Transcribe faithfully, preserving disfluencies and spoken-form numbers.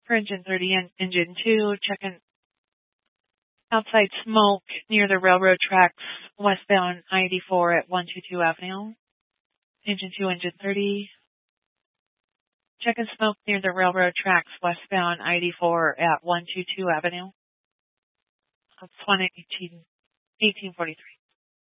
For engine thirty and engine two, checking outside smoke near the railroad tracks westbound I eighty-four at one twenty-two Avenue. Engine two, engine thirty. Checking smoke near the railroad tracks westbound I eighty-four at one twenty-two Avenue. That's one eighteen, eighteen forty-three.